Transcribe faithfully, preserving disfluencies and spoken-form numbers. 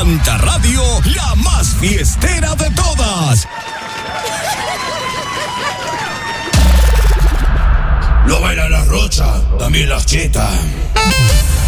Santa Radio, la más fiestera de todas. Lo baila la Rocha, también las chetas.